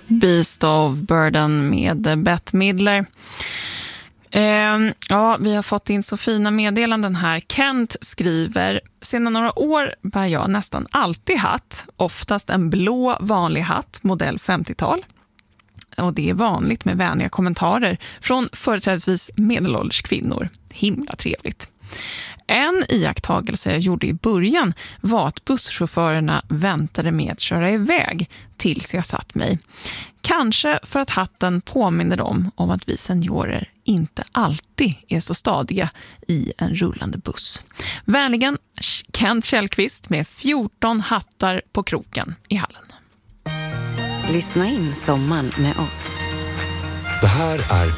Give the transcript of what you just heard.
Beast of Burden med Bette Midler. Ja, vi har fått in så fina meddelanden här. Kent skriver: sedan några år bär jag nästan alltid hatt, oftast en blå vanlig hatt, modell 50-tal. Och det är vanligt med vänliga kommentarer från företrädesvis medelålders kvinnor. Himla trevligt. En iakttagelse jag gjorde i början var att busschaufförerna väntade med att köra iväg tills jag satt mig. Kanske för att hatten påminner dem om att vi seniorer inte alltid är så stadiga i en rullande buss. Vänligen Kent Källqvist med 14 hattar på kroken i hallen. Lyssna in sommaren med oss. Det här är